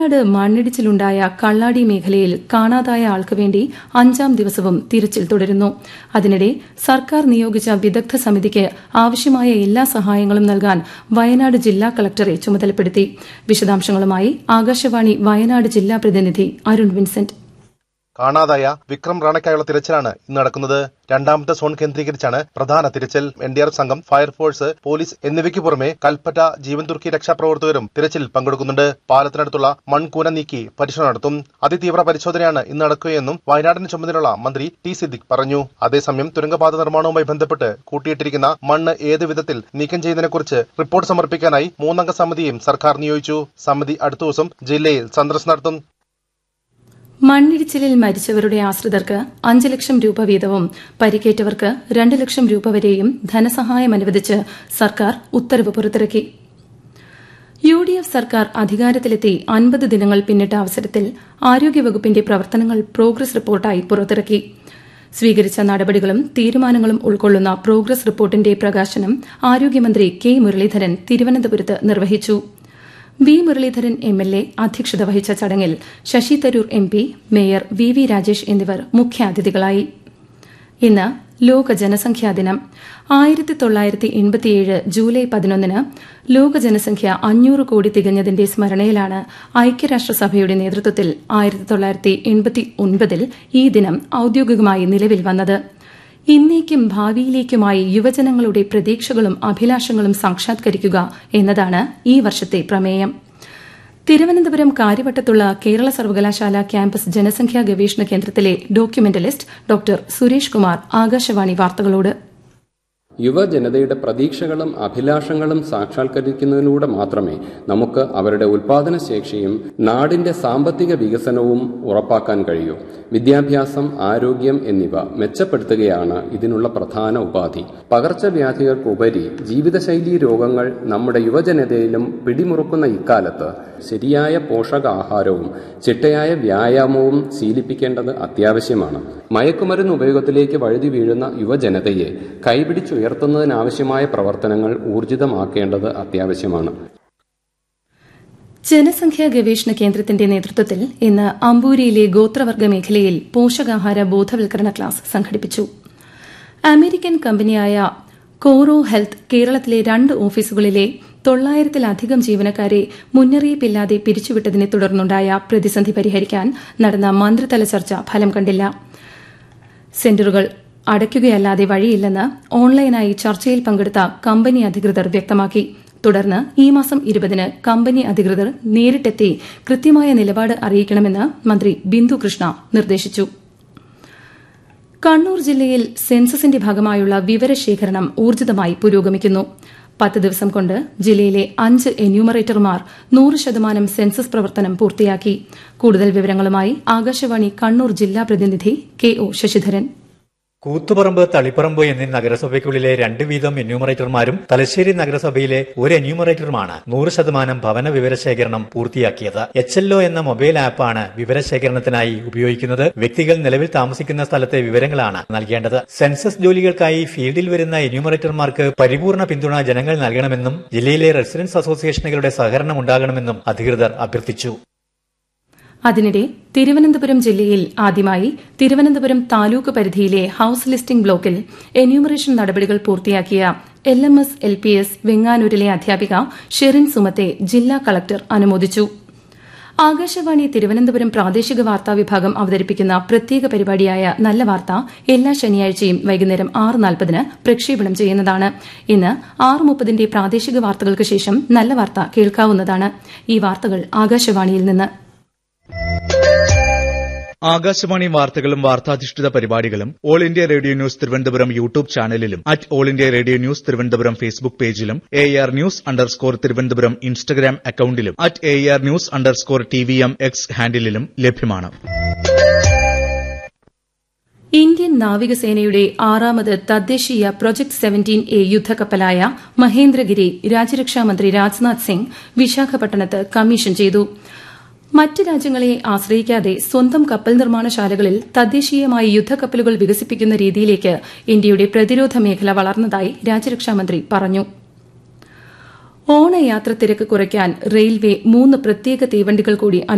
മണ്ണിടിച്ചിലുണ്ടായ കള്ളാടി മേഖലയിൽ കാണാതായ ആൾക്ക് വേണ്ടി 5ാം ദിവസവും തിരച്ചിൽ തുടരുന്നു. അതിനിടെ സർക്കാർ നിയോഗിച്ച വിദഗ്ധ സമിതിക്ക് ആവശ്യമായ എല്ലാ സഹായങ്ങളും നൽകാൻ വയനാട് ജില്ലാ കളക്ടറെ ചുമതലപ്പെടുത്തി. വിശദാംശങ്ങളുമായി ആകാശവാണി വയനാട് ജില്ലാ പ്രതിനിധി അരുൺ വിൻസെന്റ്. കാണാതായ വിക്രം റാണയ്ക്കായുള്ള തിരച്ചിലാണ് ഇന്ന് നടക്കുന്നത്. 2ാമത്തെ സോൺ കേന്ദ്രീകരിച്ചാണ് പ്രധാന തിരച്ചിൽ. NDRF സംഘം, ഫയർഫോഴ്സ്, പോലീസ് എന്നിവയ്ക്ക് പുറമെ കൽപ്പറ്റ, ജീവൻ തുർക്കി രക്ഷാപ്രവർത്തകരും തിരച്ചിൽ പങ്കെടുക്കുന്നുണ്ട്. പാലത്തിനടുത്തുള്ള മൺകൂന നീക്കി പരിശോധന നടത്തും. അതിതീവ്ര പരിശോധനയാണ് ഇന്ന് നടക്കുകയെന്നും വയനാടിന് ചുമതലയുള്ള മന്ത്രി ടി സിദ്ദിഖ് പറഞ്ഞു. അതേസമയം തുരങ്കപാത നിർമ്മാണവുമായി ബന്ധപ്പെട്ട് കൂട്ടിയിട്ടിരിക്കുന്ന മണ്ണ് ഏത് വിധത്തിൽ നീക്കം ചെയ്യുന്നതിനെക്കുറിച്ച് റിപ്പോർട്ട് സമർപ്പിക്കാനായി 3 അംഗ സമിതിയും സർക്കാർ നിയോഗിച്ചു. സമിതി അടുത്ത ദിവസം ജില്ലയിൽ സന്ദർശനം നടത്തും. മണ്ണിടിച്ചിലിൽ മരിച്ചവരുടെ ആശ്രിതർക്ക് 5 ലക്ഷം രൂപ വീതവും പരിക്കേറ്റവർക്ക് 2 ലക്ഷം രൂപ വരെയും ധനസഹായം അനുവദിച്ച് സർക്കാർ ഉത്തരവ് പുറത്തിറക്കി. UDF സർക്കാർ അധികാരത്തിലെത്തി 50 ദിനങ്ങൾ പിന്നിട്ട അവസരത്തിൽ ആരോഗ്യവകുപ്പിന്റെ പ്രവർത്തനങ്ങൾ പ്രോഗ്രസ് റിപ്പോർട്ടായി പുറത്തിറക്കി. സ്വീകരിച്ച നടപടികളും തീരുമാനങ്ങളും ഉൾക്കൊള്ളുന്ന പ്രോഗ്രസ് റിപ്പോർട്ടിന്റെ പ്രകാശനം ആരോഗ്യമന്ത്രി കെ മുരളീധരൻ തിരുവനന്തപുരത്ത് നിർവഹിച്ചു. വി മുരളീധരൻ MLA അധ്യക്ഷത വഹിച്ച ചടങ്ങിൽ Sasi Tharoor MP, mayor VV Rajesh എന്നിവർ മുഖ്യാതിഥികളായി. ഇന്ന് ലോക ജനസംഖ്യാ ദിനം. 1987 ജൂലൈ 11 ലോക ജനസംഖ്യ 500 കോടി തികഞ്ഞതിന്റെ സ്മരണയിലാണ് ഐക്യരാഷ്ട്രസഭയുടെ നേതൃത്വത്തിൽ 1989 ഈ ദിനം ഔദ്യോഗികമായി നിലവിൽ വന്നത്. ഇന്നേക്കും ഭാവിയിലേക്കുമായി യുവജനങ്ങളുടെ പ്രതീക്ഷകളും അഭിലാഷങ്ങളും സാക്ഷാത്കരിക്കുക എന്നതാണ് ഈ വർഷത്തെ പ്രമേയം. തിരുവനന്തപുരം കാര്യവട്ടത്തുള്ള കേരള സർവകലാശാല ക്യാമ്പസ് ജനസംഖ്യാ ഗവേഷണ കേന്ദ്രത്തിലെ ഡോക്യുമെന്റലിസ്റ്റ് ഡോക്ടർ സുരേഷ് കുമാർ ആകാശവാണി വാർത്തകളോട്. യുവജനതയുടെ പ്രതീക്ഷകളും അഭിലാഷങ്ങളും സാക്ഷാത്കരിക്കുന്നതിലൂടെ മാത്രമേ നമുക്ക് അവരുടെ ഉൽപാദനശേഷിയും നാടിന്റെ സാമ്പത്തിക വികസനവും ഉറപ്പാക്കാൻ കഴിയൂ. വിദ്യാഭ്യാസം, ആരോഗ്യം എന്നിവ മെച്ചപ്പെടുത്തുകയാണ് ഇതിനുള്ള പ്രധാന ഉപാധി. പകർച്ചവ്യാധികൾക്കുപരി ജീവിതശൈലീ രോഗങ്ങൾ നമ്മുടെ യുവജനതയിലും പിടിമുറുക്കുന്ന ഇക്കാലത്ത് ശരിയായ പോഷകാഹാരവും ചിട്ടയായ വ്യായാമവും ശീലിപ്പിക്കേണ്ടത് അത്യാവശ്യമാണ്. മയക്കുമരുന്ന് ഉപയോഗത്തിലേക്ക് വഴുതി വീഴുന്ന യുവജനതയെ കൈപിടിച്ചുയർത്തുന്നതിനാവശ്യമായ പ്രവർത്തനങ്ങൾ ഊർജിതമാക്കേണ്ടത് അത്യാവശ്യമാണ്. ജനസംഖ്യാ ഗവേഷണ കേന്ദ്രത്തിന്റെ നേതൃത്വത്തിൽ ഇന്ന് അമ്പൂരിയിലെ ഗോത്രവർഗ മേഖലയിൽ പോഷകാഹാര ബോധവൽക്കരണ ക്ലാസ് സംഘടിപ്പിച്ചു. അമേരിക്കൻ കമ്പനിയായ കോറോ ഹെൽത്ത് കേരളത്തിലെ 2 ഓഫീസുകളിലെ 900-ലധികം ജീവനക്കാരെ മുന്നറിയിപ്പില്ലാതെ പിരിച്ചുവിട്ടതിനെ തുടർന്നുണ്ടായ പ്രതിസന്ധി പരിഹരിക്കാൻ നടന്ന മന്ത്രിതല ചർച്ച ഫലം കണ്ടില്ല. സെന്ററുകൾ അടയ്ക്കുകയല്ലാതെ വഴിയില്ലെന്ന് ഓൺലൈനായി ചർച്ചയിൽ പങ്കെടുത്ത കമ്പനി അധികൃതർ വ്യക്തമാക്കി. തുടർന്ന് ഈ മാസം 20 കമ്പനി അധികൃതർ നേരിട്ടെത്തി കൃത്യമായ നിലപാട് അറിയിക്കണമെന്ന് മന്ത്രി ബിന്ദു കൃഷ്ണ നിർദ്ദേശിച്ചു. കണ്ണൂർ ജില്ലയിൽ സെൻസസിന്റെ ഭാഗമായുള്ള വിവരശേഖരണം ഊർജിതമായി പുരോഗമിക്കുന്നു. 10 ദിവസം കൊണ്ട് ജില്ലയിലെ 5 എന്യൂമറേറ്റർമാർ 100% സെൻസസ് പ്രവർത്തനം പൂർത്തിയാക്കി. കൂടുതൽ വിവരങ്ങളുമായി ആകാശവാണി കണ്ണൂർ ജില്ലാ പ്രതിനിധി KO ശശിധരൻ. കൂത്തുപറമ്പ്, തളിപ്പറമ്പ് എന്നീ നഗരസഭയ്ക്കുള്ളിലെ 2 വീതം എന്യൂമറേറ്റർമാരും തലശ്ശേരി നഗരസഭയിലെ 1 എന്യൂമറേറ്ററുമാണ് 100% ഭവന വിവരശേഖരണം പൂർത്തിയാക്കിയത്. HLO എന്ന മൊബൈൽ ആപ്പാണ് വിവരശേഖരണത്തിനായി ഉപയോഗിക്കുന്നത്. വ്യക്തികൾ നിലവിൽ താമസിക്കുന്ന സ്ഥലത്തെ വിവരങ്ങളാണ് നൽകേണ്ടത്. സെൻസസ് ജോലികൾക്കായി ഫീൽഡിൽ വരുന്ന എന്യൂമറേറ്റർമാർക്ക് പരിപൂർണ പിന്തുണ ജനങ്ങൾ നൽകണമെന്നും ജില്ലയിലെ റെസിഡൻസ് അസോസിയേഷനുകളുടെ സഹകരണം ഉണ്ടാകണമെന്നും അധികൃതർ അഭ്യർത്ഥിച്ചു. അതിനിടെ തിരുവനന്തപുരം ജില്ലയിൽ ആദ്യമായി തിരുവനന്തപുരം താലൂക്ക് പരിധിയിലെ ഹൌസ് ലിസ്റ്റിംഗ് ബ്ലോക്കിൽ എന്യൂമറേഷൻ നടപടികൾ പൂർത്തിയാക്കിയ LMS LPS വെങ്ങാനൂരിലെ അധ്യാപിക ഷെറിൻ സുമത്തെ ജില്ലാ കളക്ടർ അനുമോദിച്ചു. ആകാശവാണി തിരുവനന്തപുരം പ്രാദേശിക വാർത്താ വിഭാഗം അവതരിപ്പിക്കുന്ന പ്രത്യേക പരിപാടിയായ നല്ല വാർത്ത എല്ലാ ശനിയാഴ്ചയും വൈകുന്നേരം 6:40 പ്രക്ഷേപണം ചെയ്യുന്നതാണ്. ഇന്ന് 6:30 പ്രാദേശിക വാർത്തകൾക്ക് ശേഷം നല്ല വാർത്ത കേൾക്കാവുന്നതാണ്. ഈ വാർത്തകൾ ആകാശവാണിയിൽ നിന്ന്. ആകാശവാണി വാർത്തകളും വാർത്താധിഷ്ഠിത പരിപാടികളും all India radio news Thiruvananthapuram YouTube ചാനലിലും all India radio news Thiruvananthapuram Facebook പേജിലും AR News_ തിരുവനന്തപുരം ഇൻസ്റ്റഗ്രാം അക്കൌണ്ടിലും AR News_TVM X ഹാൻഡിലും ലഭ്യമാണ്. ഇന്ത്യൻ നാവികസേനയുടെ 6ാമത് തദ്ദേശീയ പ്രൊജക്ട് 17A യുദ്ധക്കപ്പലായ മഹേന്ദ്രഗിരി രാജ്യരക്ഷാമന്ത്രി രാജ്നാഥ് സിംഗ് വിശാഖപട്ടണത്ത് കമ്മീഷൻ ചെയ്തു. മറ്റ് രാജ്യങ്ങളെ ആശ്രയിക്കാതെ സ്വന്തം കപ്പൽ നിർമ്മാണശാലകളിൽ തദ്ദേശീയമായി യുദ്ധക്കപ്പലുകൾ വികസിപ്പിക്കുന്ന രീതിയിലേക്ക് ഇന്ത്യയുടെ പ്രതിരോധ മേഖല വളർന്നതായി രാജ്യരക്ഷാമന്ത്രി പറഞ്ഞു. ഓണയാത്ര തിരക്ക് കുറയ്ക്കാൻ റെയിൽവേ 3 പ്രത്യേക തീവണ്ടികൾ കൂടി